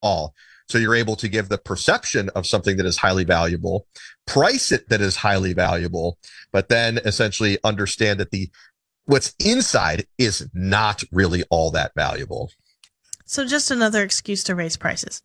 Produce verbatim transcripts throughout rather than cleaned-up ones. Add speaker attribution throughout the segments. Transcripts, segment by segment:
Speaker 1: all. So you're able to give the perception of something that is highly valuable, price it that is highly valuable, but then essentially understand that the what's inside is not really all that valuable.
Speaker 2: So just another excuse to raise prices.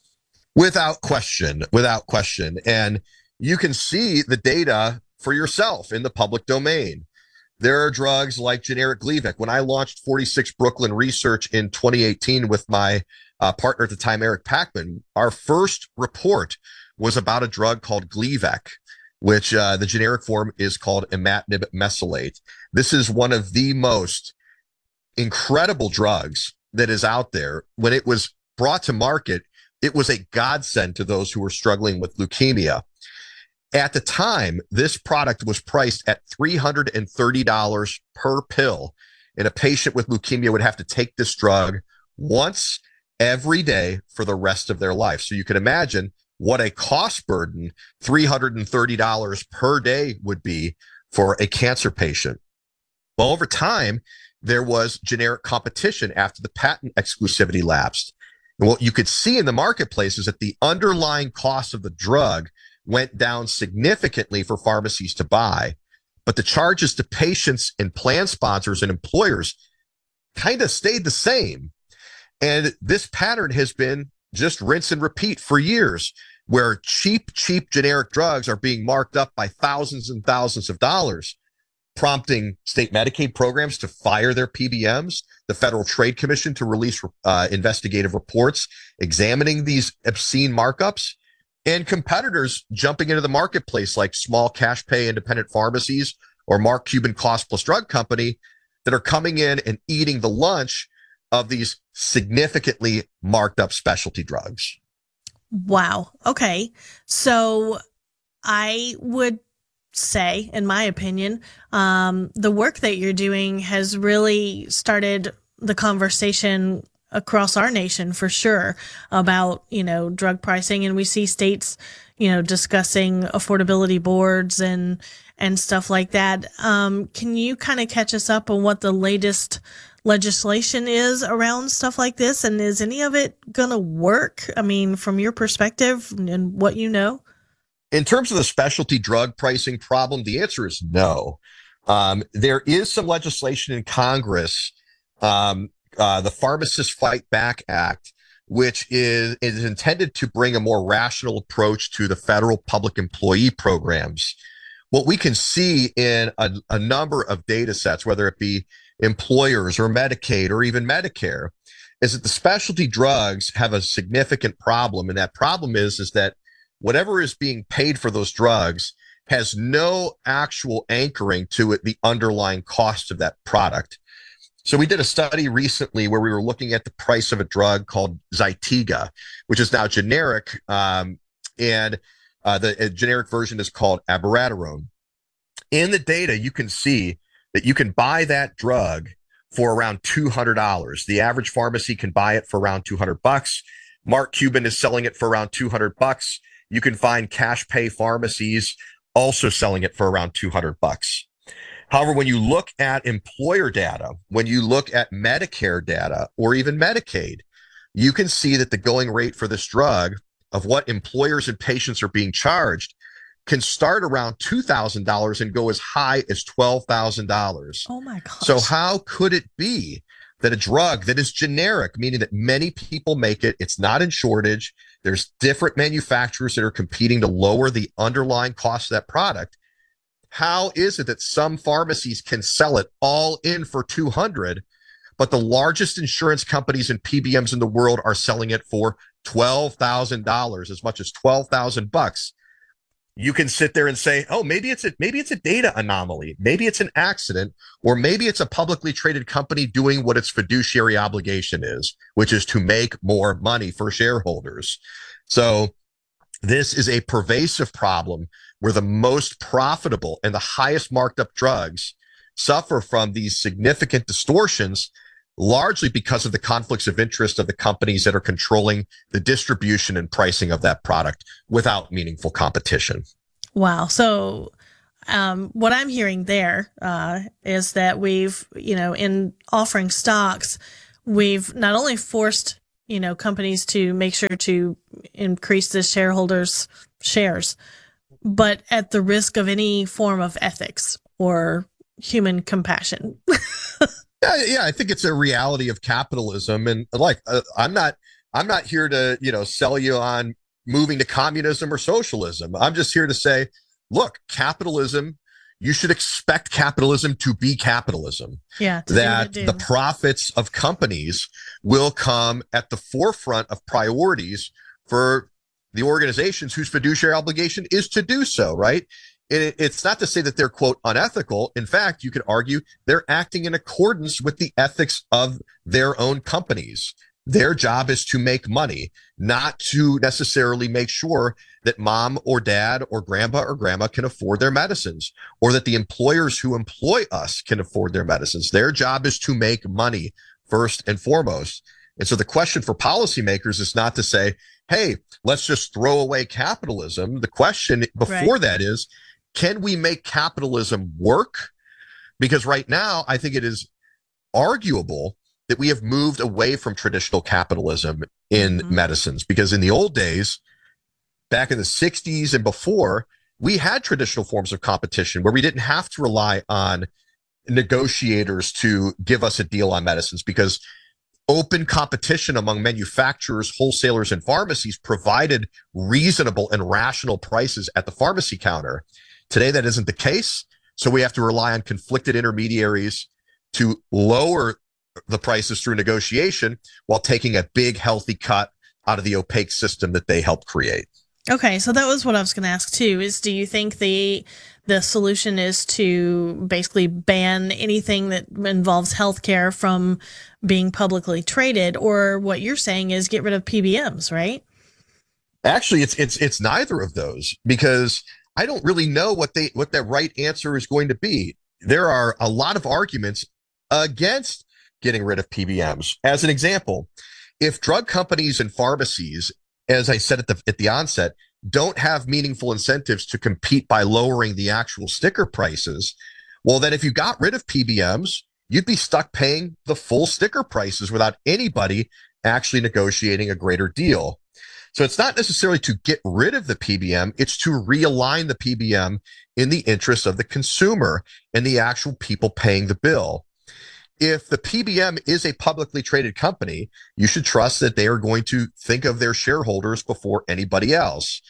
Speaker 1: Without question, without question. And you can see the data for yourself in the public domain. There are drugs like generic Gleevec. When I launched forty-six Brooklyn Research in twenty eighteen with my uh, partner at the time, Eric Packman, our first report was about a drug called Gleevec, which uh, the generic form is called imatinib mesylate. This is one of the most incredible drugs that is out there. When it was brought to market, it was a godsend to those who were struggling with leukemia. At the time, this product was priced at three hundred thirty dollars per pill, and a patient with leukemia would have to take this drug once every day for the rest of their life. So you can imagine what a cost burden three hundred thirty dollars per day would be for a cancer patient. Well, over time, there was generic competition after the patent exclusivity lapsed. And what you could see in the marketplace is that the underlying cost of the drug went down significantly for pharmacies to buy, but the charges to patients and plan sponsors and employers kind of stayed the same. And this pattern has been just rinse and repeat for years, where cheap, cheap generic drugs are being marked up by thousands and thousands of dollars, prompting state Medicaid programs to fire their P B Ms, the Federal Trade Commission to release uh, investigative reports examining these obscene markups, and competitors jumping into the marketplace like small cash pay independent pharmacies or Mark Cuban Cost Plus Drug Company that are coming in and eating the lunch of these significantly marked up specialty drugs.
Speaker 2: Wow. Okay. So I would say, in my opinion, um, the work that you're doing has really started the conversation across our nation for sure about, you know, drug pricing. And we see states, you know, discussing affordability boards and, and stuff like that. Um, can you kind of catch us up on what the latest legislation is around stuff like this? And is any of it going to work? I mean, from your perspective and what you know?
Speaker 1: In terms of the specialty drug pricing problem, the answer is no. Um, there is some legislation in Congress, um, uh, the Pharmacists Fight Back Act, which is, is intended to bring a more rational approach to the federal public employee programs. What we can see in a, a number of data sets, whether it be employers or Medicaid or even Medicare, is that the specialty drugs have a significant problem. And that problem is, is that whatever is being paid for those drugs has no actual anchoring to it, the underlying cost of that product. So we did a study recently where we were looking at the price of a drug called Zytiga, which is now generic. Um, and uh, the uh, generic version is called abiraterone. In the data, you can see that you can buy that drug for around two hundred dollars. The average pharmacy can buy it for around two hundred bucks. Mark Cuban is selling it for around two hundred bucks. You can find cash pay pharmacies also selling it for around two hundred bucks. However, when you look at employer data, when you look at Medicare data, or even Medicaid, you can see that the going rate for this drug of what employers and patients are being charged can start around two thousand dollars and go as high as twelve thousand dollars.
Speaker 2: Oh my gosh.
Speaker 1: So how could it be that a drug that is generic, meaning that many people make it, it's not in shortage, there's different manufacturers that are competing to lower the underlying cost of that product, how is it that some pharmacies can sell it all in for two hundred dollars, but the largest insurance companies and P B Ms in the world are selling it for twelve thousand dollars, as much as twelve thousand bucks? You can sit there and say, oh, maybe it's a maybe it's a data anomaly, maybe it's an accident, or maybe it's a publicly traded company doing what its fiduciary obligation is, which is to make more money for shareholders. So this is a pervasive problem where the most profitable and the highest marked up drugs suffer from these significant distortions, largely because of the conflicts of interest of the companies that are controlling the distribution and pricing of that product without meaningful competition.
Speaker 2: Wow. So um, what I'm hearing there uh, is that we've, you know, in offering stocks, we've not only forced you know, companies to make sure to increase the shareholders' shares, but at the risk of any form of ethics or human compassion.
Speaker 1: Yeah, yeah, I think it's a reality of capitalism, and like, uh, I'm not, I'm not here to, you know, sell you on moving to communism or socialism. I'm just here to say, look, capitalism. You should expect capitalism to be capitalism.
Speaker 2: Yeah, to
Speaker 1: that
Speaker 2: do what it
Speaker 1: the
Speaker 2: do.
Speaker 1: profits of companies will come at the forefront of priorities for the organizations whose fiduciary obligation is to do so, right? It, it's not to say that they're, quote, unethical. In fact, you could argue they're acting in accordance with the ethics of their own companies. Their job is to make money, not to necessarily make sure that mom or dad or grandpa or grandma can afford their medicines, or that the employers who employ us can afford their medicines. Their job is to make money first and foremost. And so the question for policymakers is not to say, hey, let's just throw away capitalism. The question before
Speaker 2: Right.
Speaker 1: that is, can we make capitalism work? Because right now, I think it is arguable that we have moved away from traditional capitalism in
Speaker 2: Mhm.
Speaker 1: medicines, because in the old days, back in the sixties and before, we had traditional forms of competition where we didn't have to rely on negotiators to give us a deal on medicines, because open competition among manufacturers, wholesalers, and pharmacies provided reasonable and rational prices at the pharmacy counter. Today, that isn't the case. So we have to rely on conflicted intermediaries to lower the prices through negotiation while taking a big, healthy cut out of the opaque system that they helped create.
Speaker 2: Okay, so that was what I was going to ask too. Is do you think the the solution is to basically ban anything that involves healthcare from being publicly traded, or what you're saying is get rid of P B Ms, right?
Speaker 1: Actually, it's it's it's neither of those, because I don't really know what they what the right answer is going to be. There are a lot of arguments against getting rid of P B Ms. As an example, if drug companies and pharmacies, as I said at the at the onset, don't have meaningful incentives to compete by lowering the actual sticker prices, well, then if you got rid of P B Ms, you'd be stuck paying the full sticker prices without anybody actually negotiating a greater deal. So it's not necessarily to get rid of the P B M, it's to realign the P B M in the interests of the consumer and the actual people paying the bill. If the P B M is a publicly traded company, you should trust that they are going to think of their shareholders before anybody else.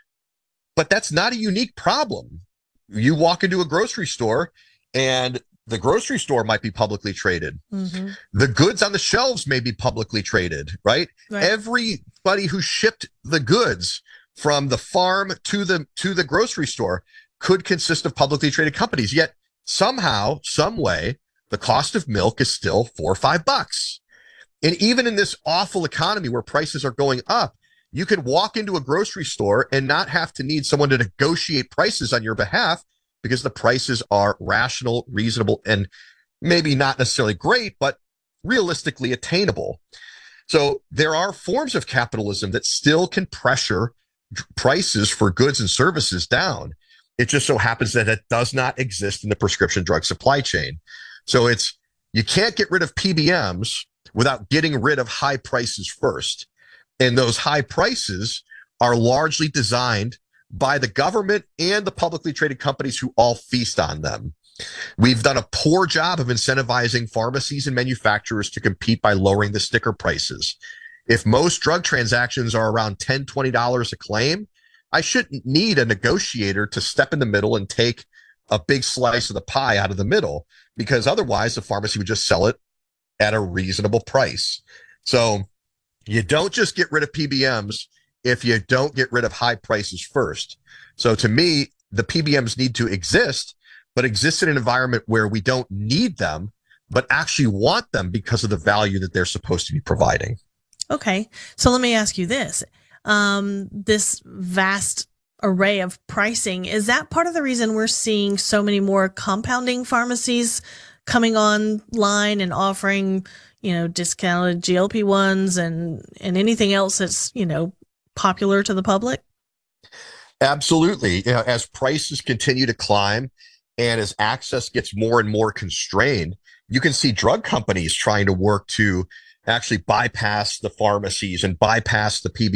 Speaker 1: But that's not a unique problem. You walk into a grocery store and the grocery store might be publicly traded.
Speaker 2: Mm-hmm.
Speaker 1: The goods on the shelves may be publicly traded, right?
Speaker 2: Right.
Speaker 1: Everybody who shipped the goods from the farm to the to the grocery store could consist of publicly traded companies. Yet somehow, some way, the cost of milk is still four or five bucks. And even in this awful economy where prices are going up, you can walk into a grocery store and not have to need someone to negotiate prices on your behalf, because the prices are rational, reasonable, and maybe not necessarily great, but realistically attainable. So there are forms of capitalism that still can pressure prices for goods and services down. It just so happens that it does not exist in the prescription drug supply chain. So it's, you can't get rid of P B Ms without getting rid of high prices first. And those high prices are largely designed by the government and the publicly traded companies who all feast on them. We've done a poor job of incentivizing pharmacies and manufacturers to compete by lowering the sticker prices. If most drug transactions are around ten dollars, twenty dollars a claim, I shouldn't need a negotiator to step in the middle and take a big slice of the pie out of the middle, because otherwise the pharmacy would just sell it at a reasonable price. So you don't just get rid of P B Ms if you don't get rid of high prices first. So to me, the P B Ms need to exist, but exist in an environment where we don't need them, but actually want them because of the value that they're supposed to be providing.
Speaker 2: Okay. So let me ask you this. Um, this vast array of pricing, is that part of the reason we're seeing so many more compounding pharmacies coming online and offering, you know, discounted G L P ones and, and anything else that's, you know, popular to the public?
Speaker 1: Absolutely. You know, as prices continue to climb and as access gets more and more constrained, you can see drug companies trying to work to actually bypass the pharmacies and bypass the P B